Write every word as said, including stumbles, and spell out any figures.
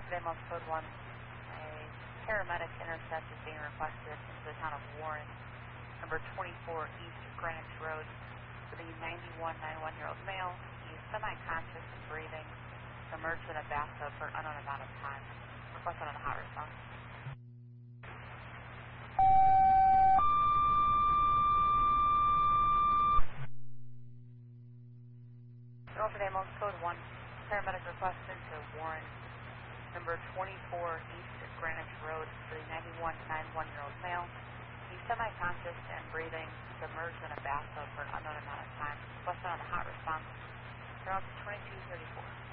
Norfolk Ambulance Code one. A paramedic intercept is being requested into the town of Warren, number twenty-four East Greenwich Road, for the ninety-one, ninety-one-year-old male. He is semi-conscious and breathing, submerged in a bathtub for an unknown amount of time. Requested on a hot response. Norfolk Ambulance Code one. Paramedic requested to Warren, number twenty-four East Greenwich Road, for the ninety-one, ninety-one-year-old male. He's semi-conscious and breathing, submerged in a bathtub for an unknown amount of time. Requested on a hot response. Around twenty-two thirty-four.